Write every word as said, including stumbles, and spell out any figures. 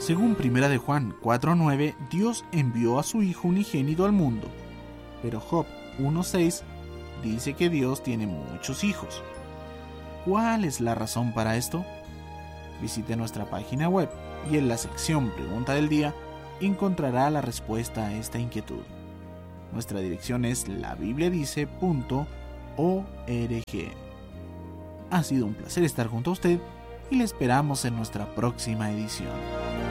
Según Primera de Juan cuatro nueve, Dios envió a su Hijo unigénito al mundo, pero Job uno seis dice que Dios tiene muchos hijos. ¿Cuál es la razón para esto? Visite nuestra página web y en la sección Pregunta del Día encontrará la respuesta a esta inquietud. Nuestra dirección es la biblia dice punto org. Ha sido un placer estar junto a usted y le esperamos en nuestra próxima edición.